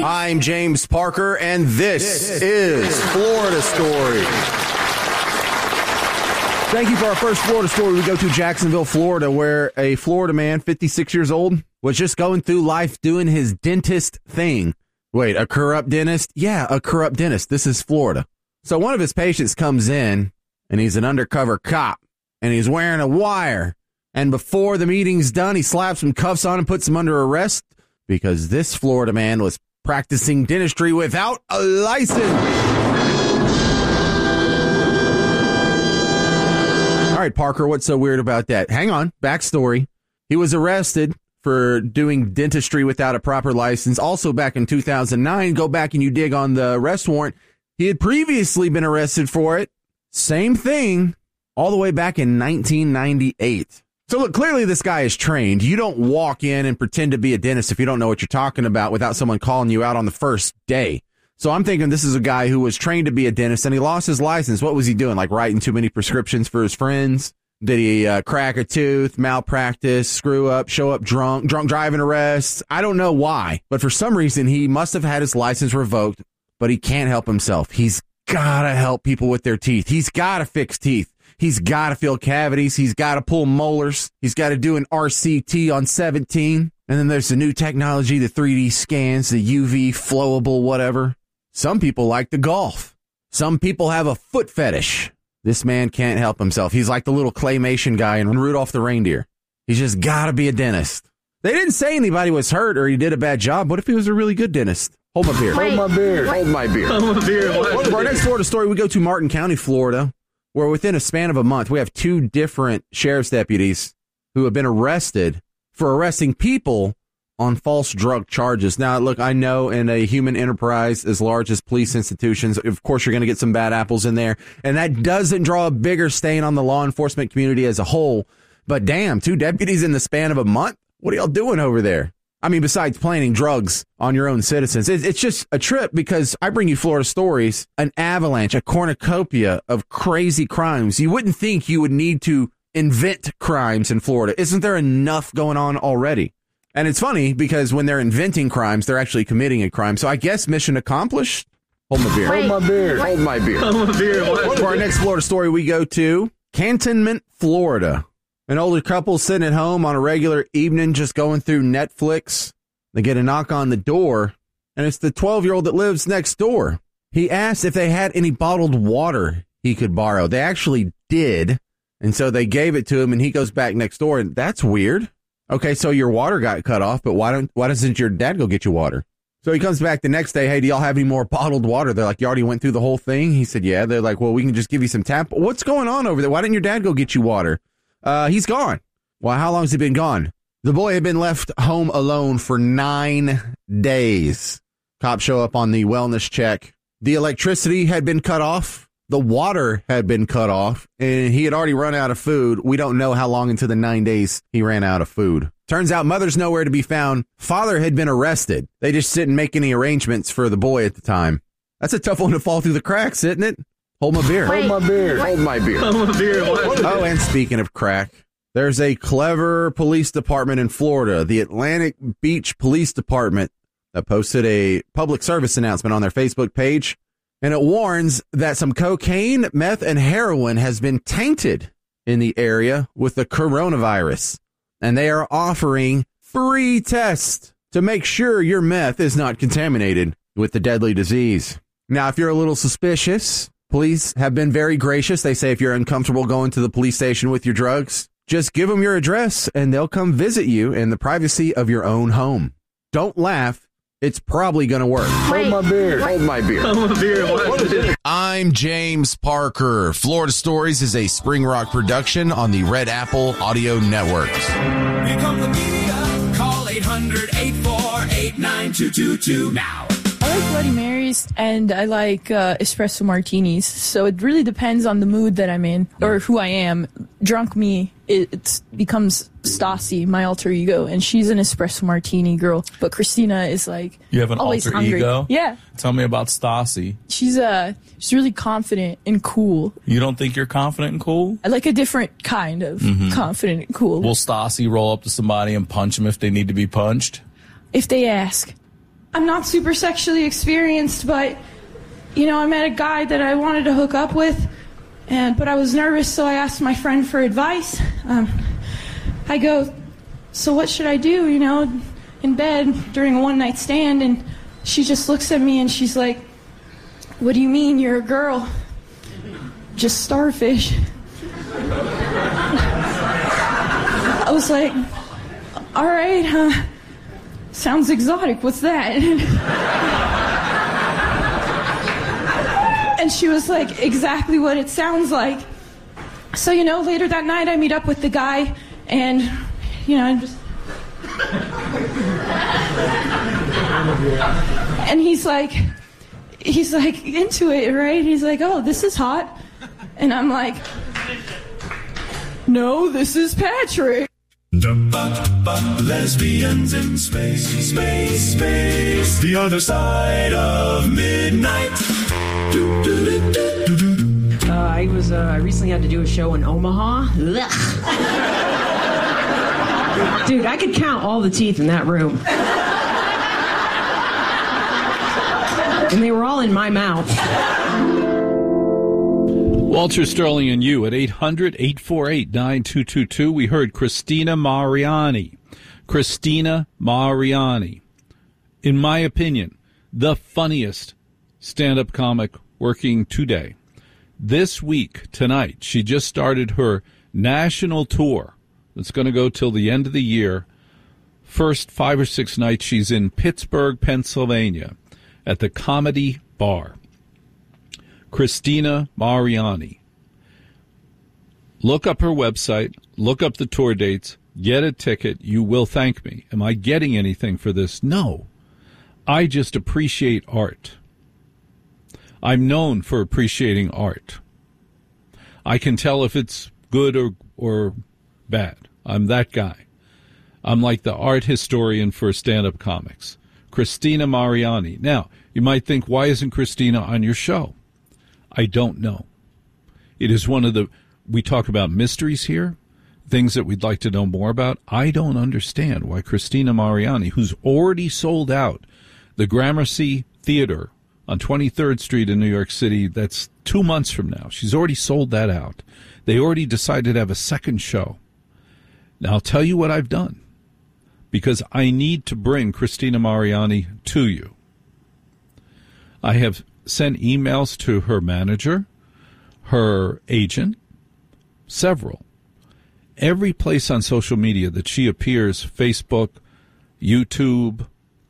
I'm James Parker, and this is Florida Story. Thank you for our first Florida story. We go to Jacksonville, Florida, where a Florida man, 56 years old, was just going through life doing his dentist thing. Wait, a corrupt dentist? Yeah, a corrupt dentist. This is Florida. So one of his patients comes in, and he's an undercover cop, and he's wearing a wire. And before the meeting's done, he slaps some cuffs on and puts him under arrest because this Florida man was practicing dentistry without a license. All right, Parker, what's so weird about that? Hang on, backstory. He was arrested for doing dentistry without a proper license. Also back in 2009, go back and you dig on the arrest warrant. He had previously been arrested for it. Same thing, all the way back in 1998. So look, clearly this guy is trained. You don't walk in and pretend to be a dentist if you don't know what you're talking about without someone calling you out on the first day. So I'm thinking this is a guy who was trained to be a dentist and he lost his license. What was he doing? Like writing too many prescriptions for his friends? Did he crack a tooth, malpractice, screw up, show up drunk driving arrests? I don't know why, but for some reason he must have had his license revoked, but he can't help himself. He's got to help people with their teeth. He's got to fix teeth. He's got to fill cavities. He's got to pull molars. He's got to do an RCT on 17. And then there's the new technology, the 3D scans, the UV flowable whatever. Some people like to golf. Some people have a foot fetish. This man can't help himself. He's like the little claymation guy in Rudolph the Reindeer. He's just got to be a dentist. They didn't say anybody was hurt or he did a bad job. What if he was a really good dentist? Hold my beer. Hold my beer. Hold my beer. Hold my beer. For our next Florida story, we go to Martin County, Florida, where within a span of a month, we have two different sheriff's deputies who have been arrested for arresting people on false drug charges. Now, look, I know in a human enterprise as large as police institutions, of course, you're going to get some bad apples in there. And that doesn't draw a bigger stain on the law enforcement community as a whole. But damn, two deputies in the span of a month? What are y'all doing over there? I mean, besides planting drugs on your own citizens, it's just a trip because I bring you Florida stories, an avalanche, a cornucopia of crazy crimes. You wouldn't think you would need to invent crimes in Florida. Isn't there enough going on already? And it's funny because when they're inventing crimes, they're actually committing a crime. So I guess mission accomplished. Hold my beer. Hold my beer. Hold my beer. Hold my beer. For our next Florida story, we go to Cantonment, Florida. An older couple sitting at home on a regular evening just going through Netflix. They get a knock on the door, and it's the 12-year-old that lives next door. He asked if they had any bottled water he could borrow. They actually did, and so they gave it to him, and he goes back next door, and that's weird. Okay, so your water got cut off, but why doesn't your dad go get you water? So he comes back the next day, hey, do y'all have any more bottled water? They're like, you already went through the whole thing? He said, yeah. They're like, well, we can just give you some tap. What's going on over there? Why didn't your dad go get you water? He's gone. Well, how long has he been gone? The boy had been left home alone for 9 days. Cops show up on the wellness check. The electricity had been cut off. The water had been cut off, and he had already run out of food. We don't know how long into the 9 days he ran out of food. Turns out mother's nowhere to be found. Father had been arrested. They just didn't make any arrangements for the boy at the time. That's a tough one to fall through the cracks, isn't it? Hold my beer. Hold my beer. Hold my beer. Hold my beer. Oh, and speaking of crack, there's a clever police department in Florida, the Atlantic Beach Police Department, that posted a public service announcement on their Facebook page. And it warns that some cocaine, meth, and heroin has been tainted in the area with the coronavirus. And they are offering free tests to make sure your meth is not contaminated with the deadly disease. Now, if you're a little suspicious, police have been very gracious. They say if you're uncomfortable going to the police station with your drugs, just give them your address and they'll come visit you in the privacy of your own home. Don't laugh. It's probably going to work. Hold my beer. Hold my beer. Hold my beer. I'm James Parker. Florida Stories is a Spring Rock production on the Red Apple Audio Networks. Here comes the media. Call 800-848-9222 now. I like Bloody Marys and I like espresso martinis. So it really depends on the mood that I'm in or who I am. Drunk me, it becomes Stassi, my alter ego, and she's an espresso martini girl. But Christina is like you have an always alter hungry. ego? Yeah. Tell me about Stassi. She's really confident and cool. You don't think you're confident and cool? I like a different kind of confident and cool. Will Stassi roll up to somebody and punch them if they need to be punched? If they ask. I'm not super sexually experienced, but, you know, I met a guy that I wanted to hook up with, but I was nervous, so I asked my friend for advice. I go, so what should I do, you know, in bed during a one-night stand? And she just looks at me and she's like, what do you mean, you're a girl? Just starfish. I was like, all right, sounds exotic, what's that? And she was like, exactly what it sounds like. So, you know, later that night I meet up with the guy and, you know, I'm just... And he's like into it, right? He's like, oh, this is hot. And I'm like, no, this is Patrick. Lesbians in space, space, space. The other side of midnight. I recently had to do a show in Omaha. Dude, I could count all the teeth in that room. And they were all in my mouth. Walter Sterling and you at 800-848-9222. We heard Christina Mariani. Christina Mariani. In my opinion, the funniest stand-up comic working today. This week, tonight, she just started her national tour. It's going to go till the end of the year. First 5 or 6 nights, she's in Pittsburgh, Pennsylvania, at the Comedy Bar. Christina Mariani. Look up her website, look up the tour dates, get a ticket. You will thank me. Am I getting anything for this? No. I just appreciate art. I'm known for appreciating art. I can tell if it's good or bad. I'm that guy. I'm like the art historian for stand-up comics. Christina Mariani. Now, you might think, why isn't Christina on your show? I don't know. It is one of the, we talk about mysteries here, things that we'd like to know more about. I don't understand why Christina Mariani, who's already sold out the Gramercy Theater on 23rd Street in New York City, that's 2 months from now. She's already sold that out. They already decided to have a second show. Now, I'll tell you what I've done, because I need to bring Christina Mariani to you. I have sent emails to her manager, her agent, several. Every place on social media that she appears, Facebook, YouTube,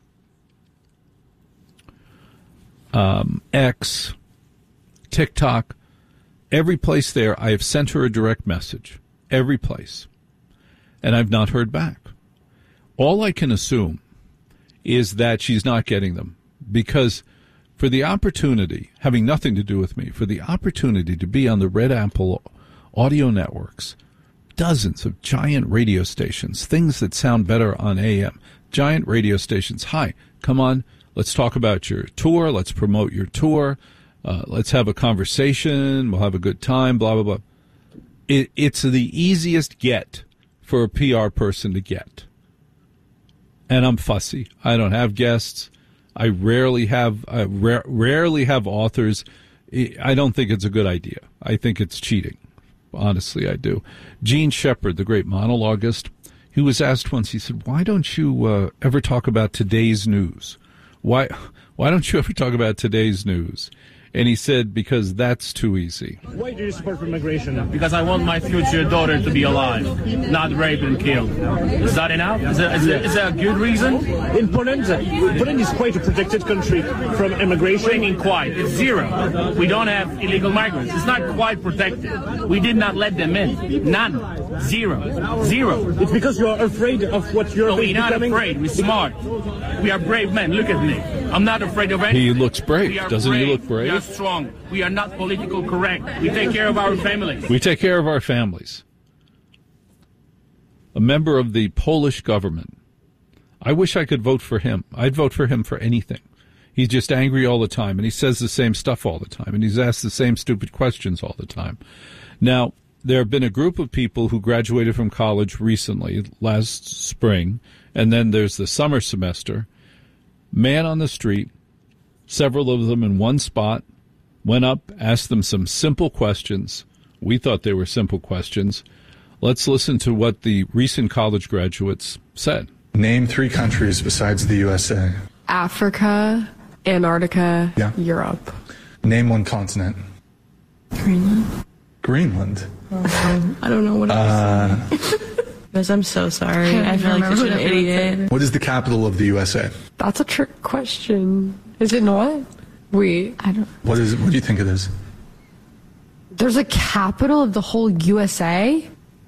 X, TikTok, every place there, I have sent her a direct message. Every place. And I've not heard back. All I can assume is that she's not getting them, because for the opportunity, having nothing to do with me, for the opportunity to be on the Red Apple audio networks, dozens of giant radio stations, things that sound better on AM, giant radio stations. Hi, come on, let's talk about your tour, let's promote your tour, let's have a conversation, we'll have a good time, blah, blah, blah. It's the easiest get for a PR person to get. And I'm fussy. I don't have guests. I rarely have authors. I don't think it's a good idea. I think it's cheating. Honestly, I do. Gene Shepard, the great monologuist, he was asked once, he said, why don't you ever talk about today's news? Why don't you ever talk about today's news? And he said, because that's too easy. Why do you support immigration? Because I want my future daughter to be alive, not raped and killed. Is that enough? Is that a good reason? In Poland is quite a protected country from immigration. What do you mean quite? It's zero. We don't have illegal migrants. It's not quite protected. We did not let them in. None. Zero. It's because you are afraid of what you're becoming. No, we're not afraid. We're smart. We are brave men. Look at me. I'm not afraid of anything. He looks brave. Doesn't he look brave? We are strong. We are not politically correct. We take care of our families. We take care of our families. A member of the Polish government. I wish I could vote for him. I'd vote for him for anything. He's just angry all the time, and he says the same stuff all the time, and he's asked the same stupid questions all the time. Now, there have been a group of people who graduated from college recently, last spring, and then there's the summer semester. Man on the street, several of them in one spot, went up, asked them some simple questions. We thought they were simple questions. Let's listen to what the recent college graduates said. Name 3 countries besides the USA. Africa, Antarctica, Europe. Name 1 continent. Greenland. Greenland? I don't know what I'm saying. I'm so sorry. I feel like such an idiot. What is the capital of the USA? That's a trick question. Is it not? I don't. What do you think it is? There's a capital of the whole USA?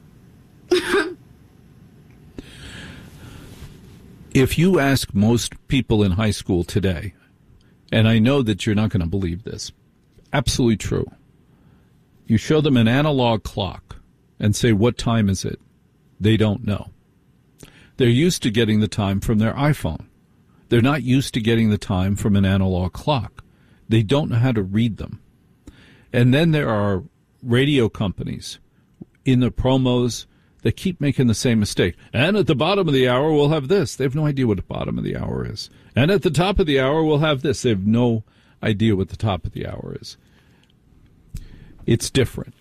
If you ask most people in high school today, and I know that you're not going to believe this, absolutely true. You show them an analog clock and say, what time is it? They don't know. They're used to getting the time from their iPhone. They're not used to getting the time from an analog clock. They don't know how to read them. And then there are radio companies in the promos that keep making the same mistake. And at the bottom of the hour, we'll have this. They have no idea what the bottom of the hour is. And at the top of the hour, we'll have this. They have no idea what the top of the hour is. It's different.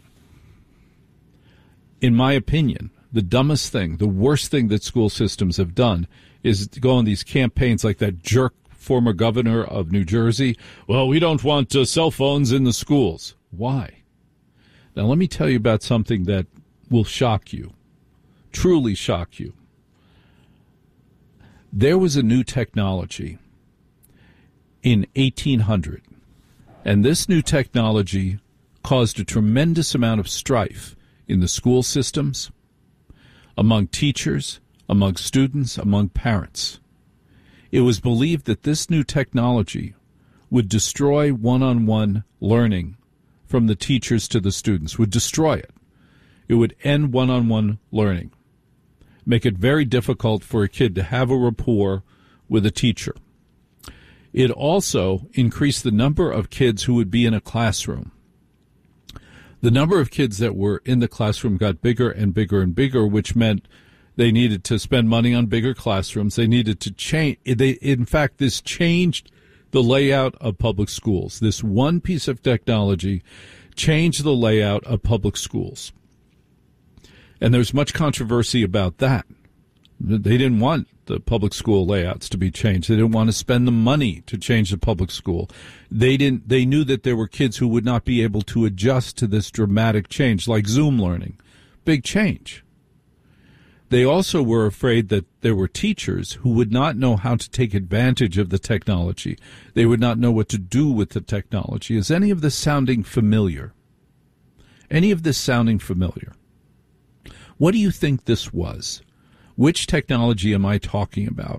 In my opinion, the dumbest thing, the worst thing that school systems have done is to go on these campaigns like that jerk former governor of New Jersey. Well, we don't want cell phones in the schools. Why? Now, let me tell you about something that will shock you, truly shock you. There was a new technology in 1800, and this new technology caused a tremendous amount of strife in the school systems, among teachers, among students, among parents. It was believed that this new technology would destroy one-on-one learning from the teachers to the students, would destroy it. It would end one-on-one learning, make it very difficult for a kid to have a rapport with a teacher. It also increased the number of kids who would be in a classroom. The number of kids that were in the classroom got bigger and bigger and bigger, which meant they needed to spend money on bigger classrooms. They needed to change. In fact, this changed the layout of public schools. This one piece of technology changed the layout of public schools. And there's much controversy about that. They didn't want the public school layouts to be changed. They didn't want to spend the money to change the public school. They knew that there were kids who would not be able to adjust to this dramatic change, like Zoom learning. Big change. They also were afraid that there were teachers who would not know how to take advantage of the technology. They would not know what to do with the technology. Is any of this sounding familiar? Any of this sounding familiar? What do you think this was? Which technology am I talking about?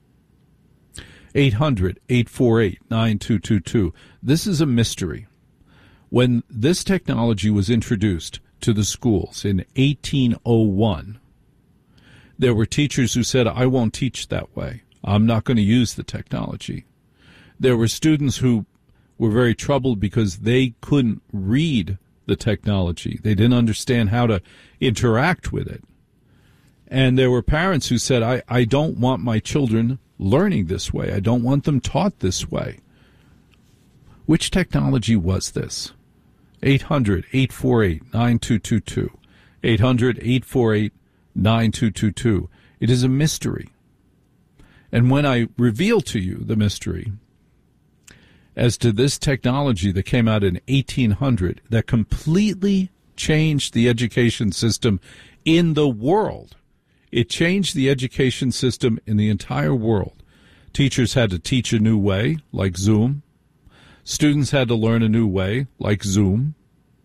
800-848-9222. This is a mystery. When this technology was introduced to the schools in 1801, there were teachers who said, I won't teach that way. I'm not going to use the technology. There were students who were very troubled because they couldn't read the technology. They didn't understand how to interact with it. And there were parents who said, I don't want my children learning this way. I don't want them taught this way. Which technology was this? 800-848-9222. 800-848-9222. It is a mystery. And when I reveal to you the mystery as to this technology that came out in 1800 that completely changed the education system in the world, it changed the education system in the entire world. Teachers had to teach a new way, like Zoom. Students had to learn a new way, like Zoom.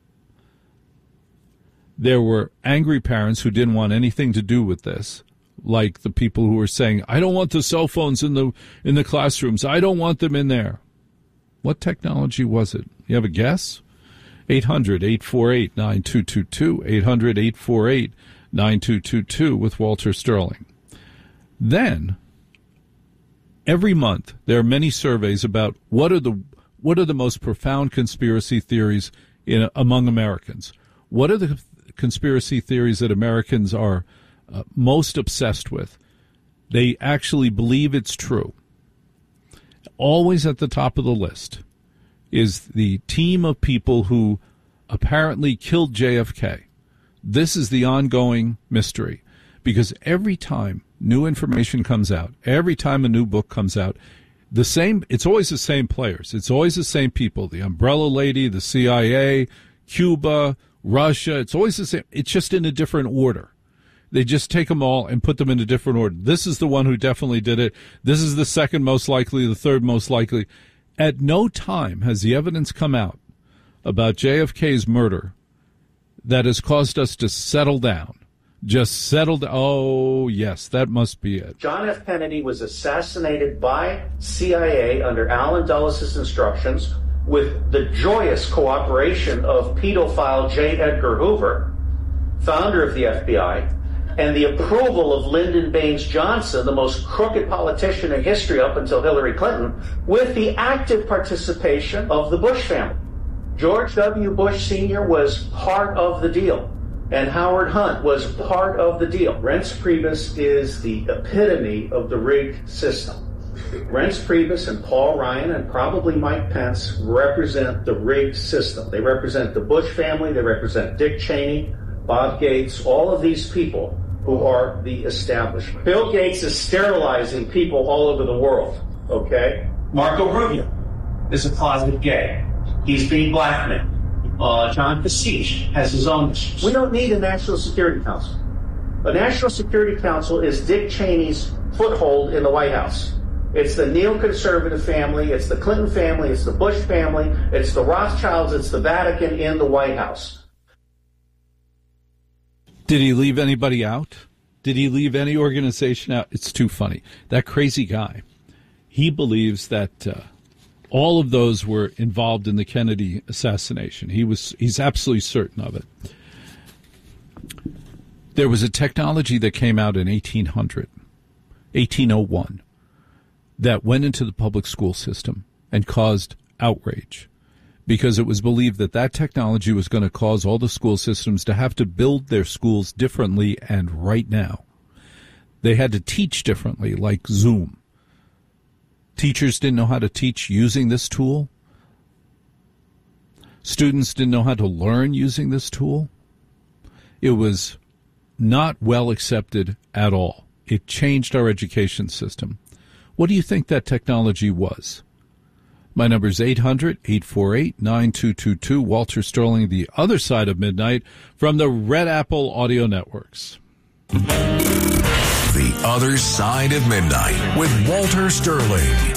There were angry parents who didn't want anything to do with this, like the people who were saying, I don't want the cell phones in the classrooms. I don't want them in there. What technology was it? You have a guess? 800-848-9222. 800-848-9222 with Walter Sterling. Then, every month, there are many surveys about what are the most profound conspiracy theories among Americans. What are the conspiracy theories that Americans are most obsessed with? They actually believe it's true. always at the top of the list is the team of people who apparently killed JFK. This is the ongoing mystery, because every time new information comes out, every time a new book comes out, it's always the same players. It's always the same people. The Umbrella Lady, the CIA, Cuba, Russia. It's always the same. It's just in a different order. They just take them all and put them in a different order. This is the one who definitely did it. This is the second most likely, the third most likely. At no time has the evidence come out about JFK's murder that has caused us to settle down. Just settled. Oh, yes, that must be it. John F. Kennedy was assassinated by CIA under Allen Dulles' instructions with the joyous cooperation of pedophile J. Edgar Hoover, founder of the FBI, and the approval of Lyndon Baines Johnson, the most crooked politician in history up until Hillary Clinton, with the active participation of the Bush family. George W. Bush Sr. was part of the deal, and Howard Hunt was part of the deal. Reince Priebus is the epitome of the rigged system. Reince Priebus and Paul Ryan and probably Mike Pence represent the rigged system. They represent the Bush family, they represent Dick Cheney, Bob Gates, all of these people who are the establishment. Bill Gates is sterilizing people all over the world, okay? Marco Rubio is a closet gay. He's being blackmailed. John Kasich has his own issues. We don't need a National Security Council. A National Security Council is Dick Cheney's foothold in the White House. It's the neoconservative family, it's the Clinton family, it's the Bush family, it's the Rothschilds, it's the Vatican in the White House. Did he leave anybody out? Did he leave any organization out? It's too funny. That crazy guy, he believes that all of those were involved in the Kennedy assassination. He's absolutely certain of it. There was a technology that came out in 1801, that went into the public school system and caused outrage, because it was believed that that technology was going to cause all the school systems to have to build their schools differently, and right now. They had to teach differently, like Zoom. Teachers didn't know how to teach using this tool. Students didn't know how to learn using this tool. It was not well accepted at all. It changed our education system. What do you think that technology was? My number is 800-848-9222. Walter Sterling, The Other Side of Midnight, from the Red Apple Audio Networks. The Other Side of Midnight with Walter Sterling.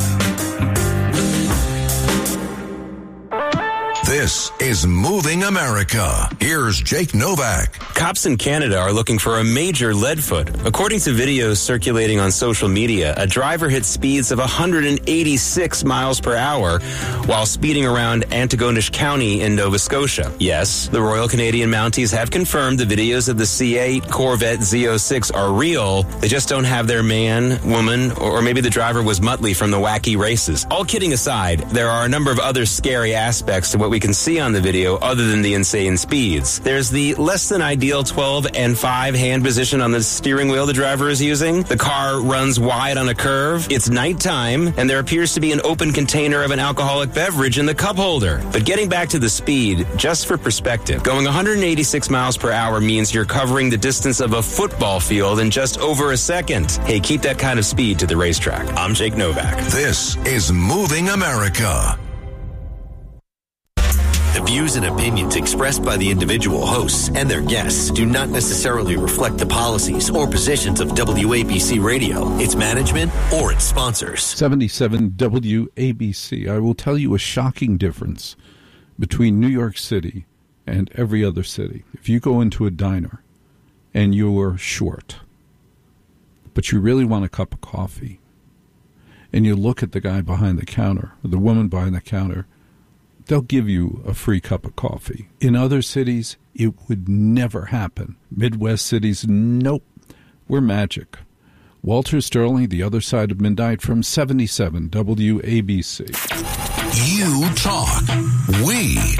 This is Moving America. Here's Jake Novak. Cops in Canada are looking for a major lead foot. According to videos circulating on social media, a driver hit speeds of 186 miles per hour while speeding around Antigonish County in Nova Scotia. Yes, the Royal Canadian Mounties have confirmed the videos of the C8 Corvette Z06 are real. They just don't have their man, woman, or maybe the driver was Muttley from the wacky races. All kidding aside, there are a number of other scary aspects to what we can see on the video other than the insane speeds. There's the less than ideal 12 and 5 hand position on the steering wheel the driver is using. The car runs wide on a curve. It's nighttime, and there appears to be an open container of an alcoholic beverage in the cup holder. But getting back to the speed, just for perspective, going 186 miles per hour means you're covering the distance of a football field in just over a second. Hey, keep that kind of speed to the racetrack. I'm Jake Novak. This is Moving America. The views and opinions expressed by the individual hosts and their guests do not necessarily reflect the policies or positions of WABC Radio, its management, or its sponsors. 77 WABC. I will tell you a shocking difference between New York City and every other city. If you go into a diner and you're short, but you really want a cup of coffee, and you look at the guy behind the counter, or the woman behind the counter, they'll give you a free cup of coffee. In other cities, it would never happen. Midwest cities, nope. We're magic. Walter Sterling, The Other Side of Midnight, from 77 WABC. You talk. We